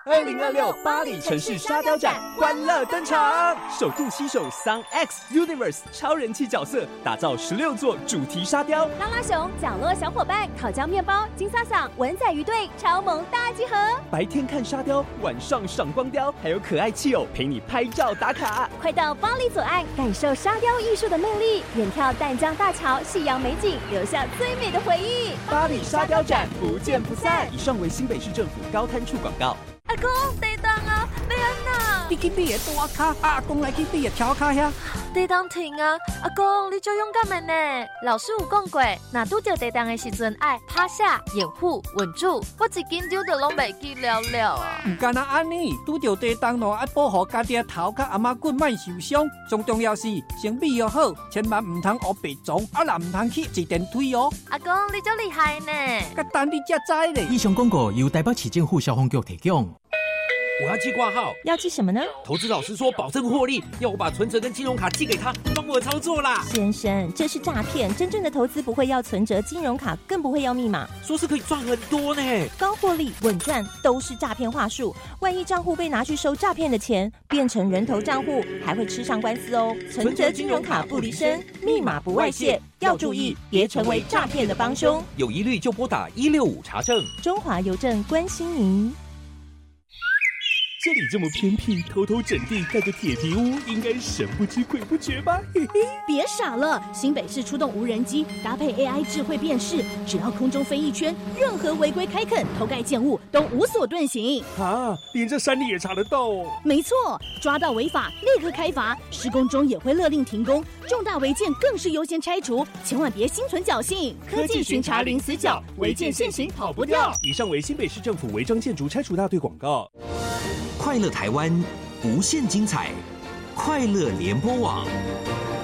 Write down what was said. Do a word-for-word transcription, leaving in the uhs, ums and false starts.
二零二六巴黎城市沙雕展欢乐登场，首度携手 Sun X Universe 超人气角色，打造十六座主题沙雕。 拉拉熊、角落小伙伴、烤焦面包、金萨桑、文仔鱼队超萌大集合。 白天看沙雕，晚上赏光雕，还有可爱气友陪你拍照打卡。 快到巴黎左岸，感受沙雕艺术的魅力，远眺淡江大桥、夕阳美景，留下最美的回忆。 巴黎沙雕展不见不散。以上为新北市政府高滩处广告。 阿公，地动啊，要安那？ 你去比个大卡，阿公来去比个跳卡遐。 地动停啊！阿公，你最勇敢的呢。老师有讲过，若拄到地动的时阵，爱趴下、掩护、稳住。我一紧张就拢袂记了了啊！ 唔干那安尼，拄到地动咯，爱保护家己的头壳阿妈骨莫受伤。最重要是先备要好，千万唔通学白撞，啊若唔通去坐电梯哦。 阿公，你真厉害呢！ 甲等你才知咧。 以上广告由台北市政府消防局提供。 我要寄挂号， 要寄什么呢？ 投资老师说保证获利，要我把存折跟金融卡寄给他，帮我操作啦。 先生，这是诈骗，真正的投资不会要存折、金融卡，更不会要密码。 说是可以赚很多呢， 高获利、稳赚都是诈骗话术。万一账户被拿去收诈骗的钱，变成人头账户，还会吃上官司哦。存折、金融卡不离身，密码不外泄，要注意，别成为诈骗的帮凶。 有疑虑就拨打一六五查证。 中华邮政关心您。 这里这么偏僻，偷偷整地盖个铁皮屋，应该神不知鬼不觉吧？嘿嘿， 别傻了，新北市出动无人机，搭配 A I 智慧辨识，只要空中飞一圈，任何违规开垦、偷盖建物都无所遁形。 啊，连这山里也查得到哦？ 没错，抓到违法立刻开罚，施工中也会勒令停工，重大违建更是优先拆除，千万别心存侥幸。 科技巡查零死角，违建现行跑不掉。以上为新北市政府违章建筑拆除大队广告。 快乐台湾，无限精彩，快乐联播网。